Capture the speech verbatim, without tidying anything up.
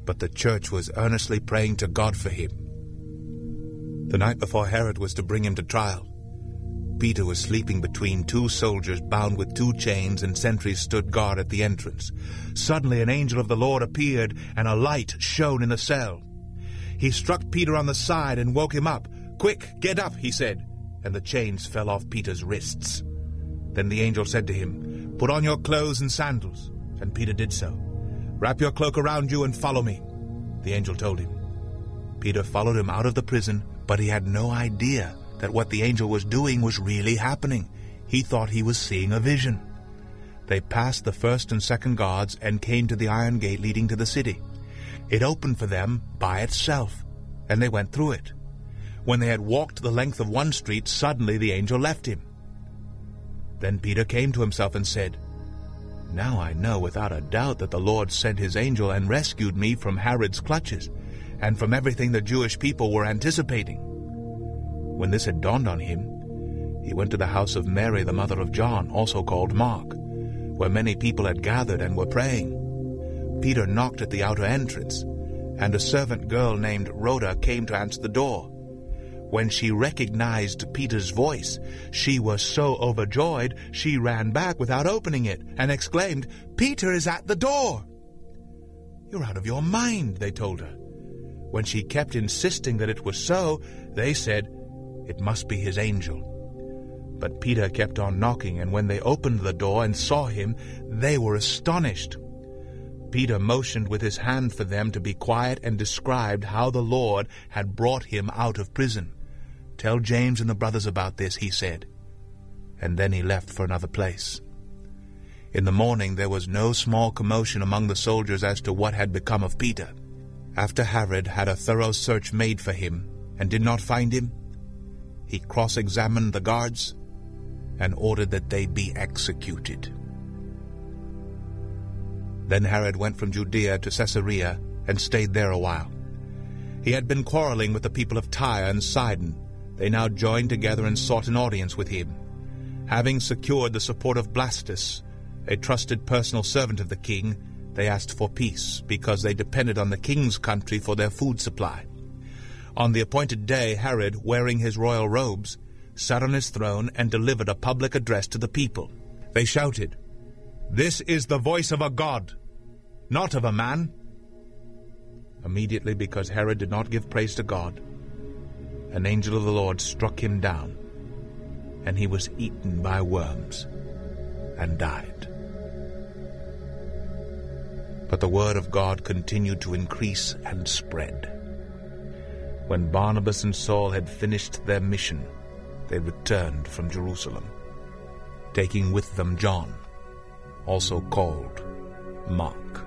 but the church was earnestly praying to God for him. The night before Herod was to bring him to trial, Peter was sleeping between two soldiers bound with two chains, and sentries stood guard at the entrance. Suddenly an angel of the Lord appeared, and a light shone in the cell. He struck Peter on the side and woke him up. "Quick, get up," he said, and the chains fell off Peter's wrists. Then the angel said to him, "Put on your clothes and sandals." And Peter did so. "Wrap your cloak around you and follow me," the angel told him. Peter followed him out of the prison, but he had no idea that what the angel was doing was really happening. He thought he was seeing a vision. They passed the first and second guards and came to the iron gate leading to the city. It opened for them by itself, and they went through it. When they had walked the length of one street, suddenly the angel left him. Then Peter came to himself and said, "Now I know without a doubt that the Lord sent his angel and rescued me from Herod's clutches, and from everything the Jewish people were anticipating." When this had dawned on him, he went to the house of Mary, the mother of John, also called Mark, where many people had gathered and were praying. Peter knocked at the outer entrance, and a servant girl named Rhoda came to answer the door. When she recognized Peter's voice, she was so overjoyed she ran back without opening it and exclaimed, "Peter is at the door!" "You're out of your mind," they told her. When she kept insisting that it was so, they said, "It must be his angel." But Peter kept on knocking, and when they opened the door and saw him, they were astonished. Peter motioned with his hand for them to be quiet and described how the Lord had brought him out of prison. "Tell James and the brothers about this," he said. And then he left for another place. In the morning there was no small commotion among the soldiers as to what had become of Peter. After Herod had a thorough search made for him and did not find him, he cross-examined the guards and ordered that they be executed. Then Herod went from Judea to Caesarea and stayed there a while. He had been quarreling with the people of Tyre and Sidon. They now joined together and sought an audience with him. Having secured the support of Blastus, a trusted personal servant of the king, they asked for peace, because they depended on the king's country for their food supply. On the appointed day, Herod, wearing his royal robes, sat on his throne and delivered a public address to the people. They shouted, "This is the voice of a god, not of a man." Immediately, because Herod did not give praise to God, an angel of the Lord struck him down, and he was eaten by worms and died. But the word of God continued to increase and spread. When Barnabas and Saul had finished their mission, they returned from Jerusalem, taking with them John, also called Mark.